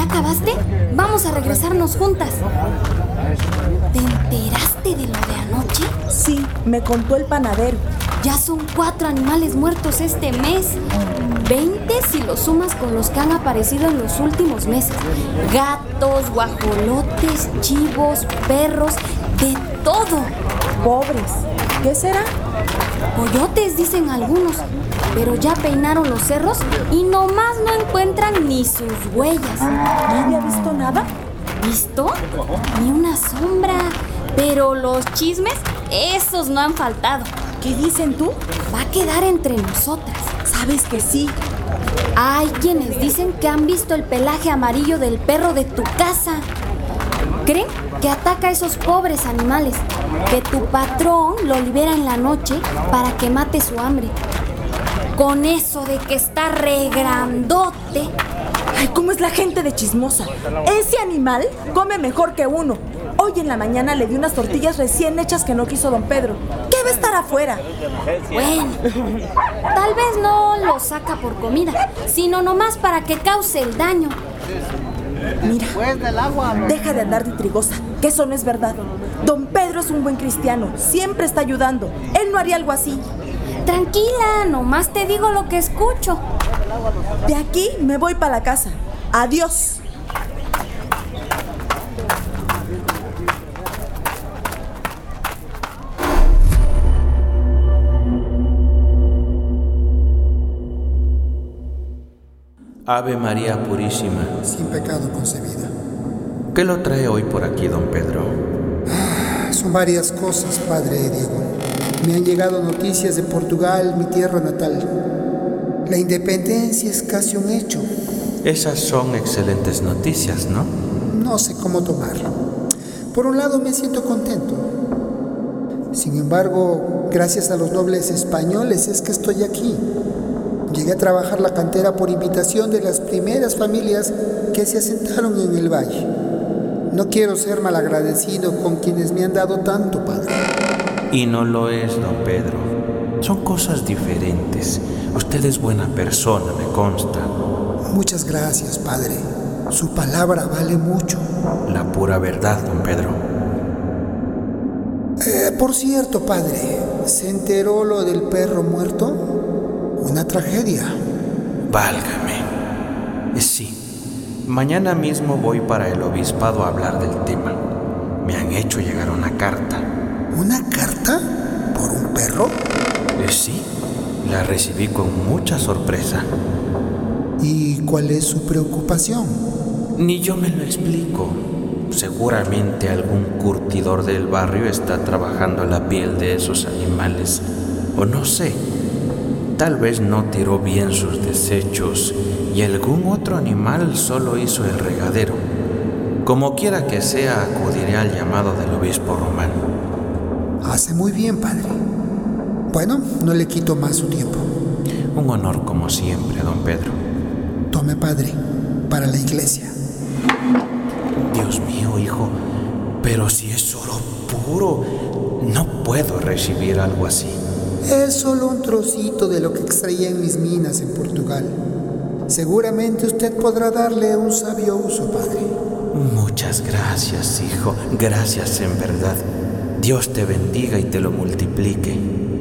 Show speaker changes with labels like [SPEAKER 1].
[SPEAKER 1] ¿Ya acabaste? Vamos a regresarnos juntas. ¿Te enteraste de lo de anoche?
[SPEAKER 2] Sí, me contó el panadero.
[SPEAKER 1] Ya son 4 animales muertos este mes. 20 si los sumas con los que han aparecido en los últimos meses. Gatos, guajolotes, chivos, perros, de todo.
[SPEAKER 2] Pobres. ¿Qué será?
[SPEAKER 1] Coyotes, dicen algunos. Pero ya peinaron los cerros y nomás no encuentran ni sus huellas.
[SPEAKER 2] ¿Nadie ha visto nada?
[SPEAKER 1] ¿Visto? Ni una sombra. Pero los chismes, esos no han faltado.
[SPEAKER 2] ¿Qué dicen tú?
[SPEAKER 1] Va a quedar entre nosotras.
[SPEAKER 2] Sabes que sí.
[SPEAKER 1] Hay quienes dicen que han visto el pelaje amarillo del perro de tu casa. Creen que ataca a esos pobres animales, que tu patrón lo libera en la noche para que mate su hambre. Con eso de que está re grandote.
[SPEAKER 2] Ay, ¿cómo es la gente de chismosa? Ese animal come mejor que uno. Hoy en la mañana le di unas tortillas recién hechas que no quiso don Pedro. ¿Qué va a estar afuera?
[SPEAKER 1] Bueno, tal vez no lo saca por comida, sino nomás para que cause el daño.
[SPEAKER 2] Mira, deja de andar de intrigosa, que eso no es verdad. Don Pedro es un buen cristiano, siempre está ayudando. Él no haría algo así.
[SPEAKER 1] Tranquila, nomás te digo lo que escucho.
[SPEAKER 2] De aquí me voy para la casa. Adiós.
[SPEAKER 3] Ave María Purísima,
[SPEAKER 4] sin pecado concebida.
[SPEAKER 3] ¿Qué lo trae hoy por aquí, don Pedro?
[SPEAKER 4] Son varias cosas, padre Diego. Me han llegado noticias de Portugal, mi tierra natal. La independencia es casi un hecho.
[SPEAKER 3] Esas son excelentes noticias, ¿no?
[SPEAKER 4] No sé cómo tomarlo. Por un lado me siento contento. Sin embargo, gracias a los nobles españoles es que estoy aquí. Llegué a trabajar la cantera por invitación de las primeras familias que se asentaron en el valle. No quiero ser malagradecido con quienes me han dado tanto, padre.
[SPEAKER 3] Y no lo es, don Pedro. Son cosas diferentes. Usted es buena persona, me consta.
[SPEAKER 4] Muchas gracias, padre. Su palabra vale mucho.
[SPEAKER 3] La pura verdad, don Pedro.
[SPEAKER 4] Por cierto, padre, ¿se enteró lo del perro muerto? Una tragedia.
[SPEAKER 3] Válgame. Sí. Mañana mismo voy para el obispado a hablar del tema. Me han hecho llegar una carta.
[SPEAKER 4] ¿Una carta? ¿Por un perro?
[SPEAKER 3] Sí. La recibí con mucha sorpresa.
[SPEAKER 4] ¿Y cuál es su preocupación?
[SPEAKER 3] Ni yo me lo explico. Seguramente algún curtidor del barrio está trabajando la piel de esos animales. O no sé. Tal vez no tiró bien sus desechos y algún otro animal solo hizo el regadero. Como quiera que sea, acudiré al llamado del obispo romano.
[SPEAKER 4] Hace muy bien, padre. Bueno, no le quito más su tiempo.
[SPEAKER 3] Un honor como siempre, don Pedro.
[SPEAKER 4] Tome, padre, para la iglesia.
[SPEAKER 3] Dios mío, hijo, pero si es oro puro, no puedo recibir algo así.
[SPEAKER 4] Es solo un trocito de lo que extraía en mis minas en Portugal. Seguramente usted podrá darle un sabio uso, padre.
[SPEAKER 3] Muchas gracias, hijo. Gracias en verdad. Dios te bendiga y te lo multiplique.